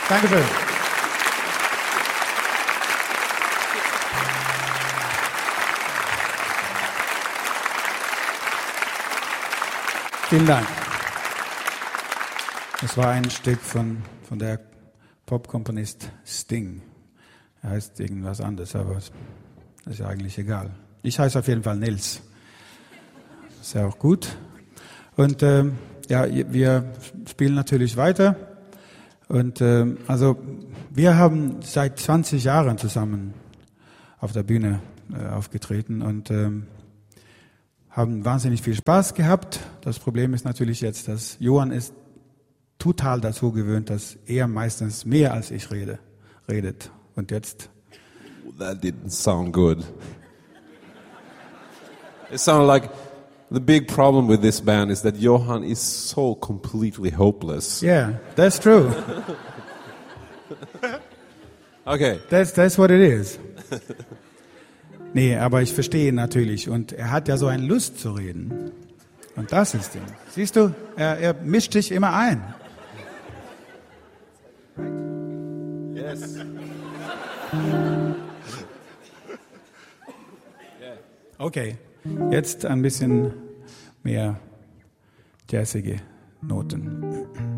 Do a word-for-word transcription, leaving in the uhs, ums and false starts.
Dankeschön. Vielen Dank. Das war ein Stück von, von der Popkomponist Sting. Er heißt irgendwas anderes, aber das ist ja eigentlich egal. Ich heiße auf jeden Fall Nils. Ist ja auch gut. Und ähm, ja, wir spielen natürlich weiter. Und ähm, also wir haben seit zwanzig Jahren zusammen auf der Bühne äh, aufgetreten und ähm, haben wahnsinnig viel Spaß gehabt. Das Problem ist natürlich jetzt, dass Johann ist total dazu gewöhnt, dass er meistens mehr als ich rede, redet. Und jetzt... That didn't sound good. It sounded like the big problem with this band is that Johann is so completely hopeless. Yeah, that's true. Okay. That's, that's what it is. Nee, aber ich verstehe ihn natürlich. Und er hat ja so eine Lust zu reden. Und das ist Ding. Siehst du, er, er mischt sich immer ein. Yes. Okay, jetzt ein bisschen mehr jazzige Noten.